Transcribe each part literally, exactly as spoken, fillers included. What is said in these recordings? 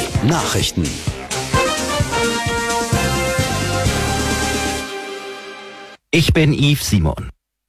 Nachrichten. Ich bin Yves Simon.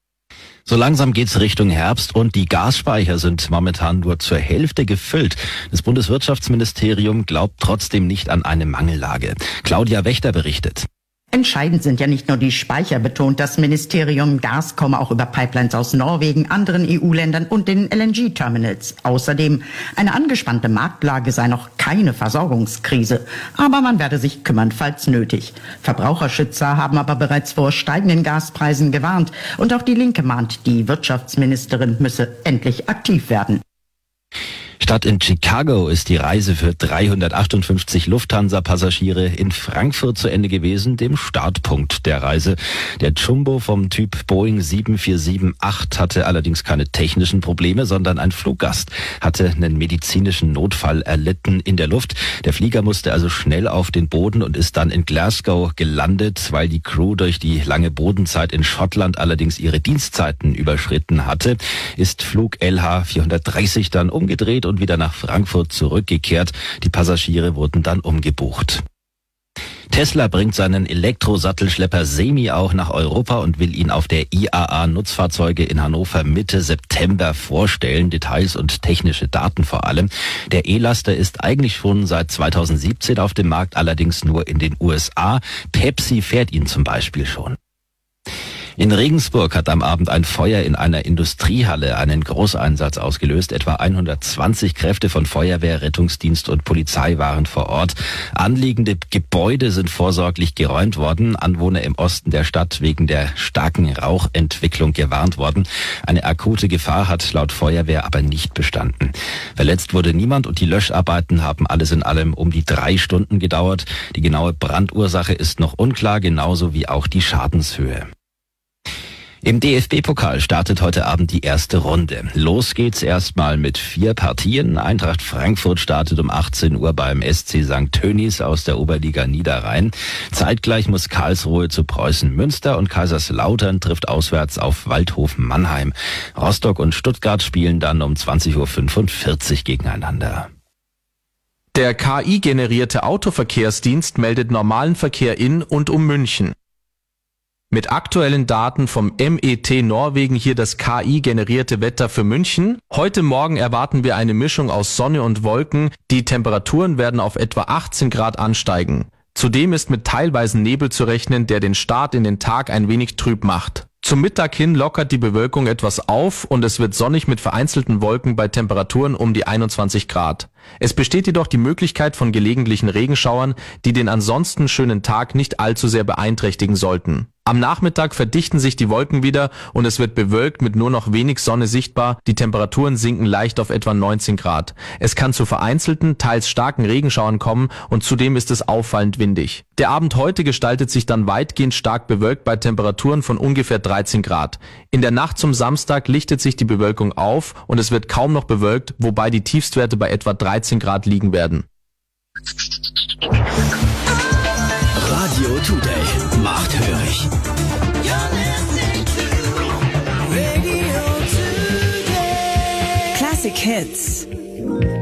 So langsam geht's Richtung Herbst und die Gasspeicher sind momentan nur zur Hälfte gefüllt. Das Bundeswirtschaftsministerium glaubt trotzdem nicht an eine Mangellage. Claudia Wächter berichtet. Entscheidend sind ja nicht nur die Speicher, betont das Ministerium. Gas komme auch über Pipelines aus Norwegen, anderen E U-Ländern und den L N G-Terminals. Außerdem, eine angespannte Marktlage sei noch keine Versorgungskrise. Aber man werde sich kümmern, falls nötig. Verbraucherschützer haben aber bereits vor steigenden Gaspreisen gewarnt. Und auch die Linke mahnt, die Wirtschaftsministerin müsse endlich aktiv werden. Statt in Chicago ist die Reise für dreihundertachtundfünfzig Lufthansa-Passagiere in Frankfurt zu Ende gewesen, dem Startpunkt der Reise. Der Jumbo vom Typ Boeing sieben vier sieben acht hatte allerdings keine technischen Probleme, sondern ein Fluggast hatte einen medizinischen Notfall erlitten in der Luft. Der Flieger musste also schnell auf den Boden und ist dann in Glasgow gelandet, weil die Crew durch die lange Bodenzeit in Schottland allerdings ihre Dienstzeiten überschritten hatte, ist Flug L H vierhundertdreißig dann umgedreht und wieder nach Frankfurt zurückgekehrt. Die Passagiere wurden dann umgebucht. Tesla bringt seinen Elektrosattelschlepper Semi auch nach Europa und will ihn auf der I A A Nutzfahrzeuge in Hannover Mitte September vorstellen. Details und technische Daten vor allem. Der E-Laster ist eigentlich schon seit zweitausendsiebzehn auf dem Markt, allerdings nur in den U S A. Pepsi fährt ihn zum Beispiel schon. In Regensburg hat am Abend ein Feuer in einer Industriehalle einen Großeinsatz ausgelöst. Etwa hundertzwanzig Kräfte von Feuerwehr, Rettungsdienst und Polizei waren vor Ort. Anliegende Gebäude sind vorsorglich geräumt worden. Anwohner im Osten der Stadt wegen der starken Rauchentwicklung gewarnt worden. Eine akute Gefahr hat laut Feuerwehr aber nicht bestanden. Verletzt wurde niemand und die Löscharbeiten haben alles in allem um die drei Stunden gedauert. Die genaue Brandursache ist noch unklar, genauso wie auch die Schadenshöhe. Im D F B-Pokal startet heute Abend die erste Runde. Los geht's erstmal mit vier Partien. Eintracht Frankfurt startet um achtzehn Uhr beim S C Sankt Tönnies aus der Oberliga Niederrhein. Zeitgleich muss Karlsruhe zu Preußen Münster und Kaiserslautern trifft auswärts auf Waldhof Mannheim. Rostock und Stuttgart spielen dann um zwanzig Uhr fünfundvierzig gegeneinander. Der K I-generierte Autoverkehrsdienst meldet normalen Verkehr in und um München. Mit aktuellen Daten vom M E T Norwegen hier das K I-generierte Wetter für München. Heute Morgen erwarten wir eine Mischung aus Sonne und Wolken. Die Temperaturen werden auf etwa achtzehn Grad ansteigen. Zudem ist mit teilweisen Nebel zu rechnen, der den Start in den Tag ein wenig trüb macht. Zum Mittag hin lockert die Bewölkung etwas auf und es wird sonnig mit vereinzelten Wolken bei Temperaturen um die einundzwanzig Grad. Es besteht jedoch die Möglichkeit von gelegentlichen Regenschauern, die den ansonsten schönen Tag nicht allzu sehr beeinträchtigen sollten. Am Nachmittag verdichten sich die Wolken wieder und es wird bewölkt mit nur noch wenig Sonne sichtbar. Die Temperaturen sinken leicht auf etwa neunzehn Grad. Es kann zu vereinzelten, teils starken Regenschauern kommen und zudem ist es auffallend windig. Der Abend heute gestaltet sich dann weitgehend stark bewölkt bei Temperaturen von ungefähr dreizehn Grad. In der Nacht zum Samstag lichtet sich die Bewölkung auf und es wird kaum noch bewölkt, wobei die Tiefstwerte bei etwa dreizehn Grad liegen werden. Radio Today macht hörig. Classic Hits.